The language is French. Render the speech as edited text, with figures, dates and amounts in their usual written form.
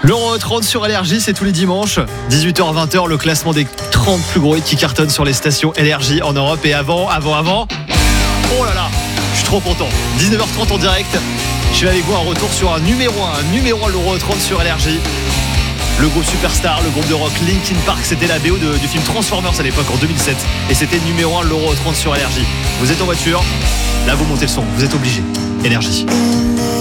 L'Euro 30 sur Énergie, c'est tous les dimanches, 18h-20h, le classement des 30 plus gros hits qui cartonnent sur les stations Énergie en Europe. Et avant, oh là là, je suis trop content. 19h30 en direct, je vais avec vous un retour sur un numéro 1 l'Euro 30 sur Énergie. Le groupe Superstar, le groupe de rock Linkin Park, c'était la BO du film Transformers à l'époque en 2007. Et c'était numéro 1 l'Euro 30 sur Énergie. Vous êtes en voiture, là vous montez le son, vous êtes obligés. Énergie.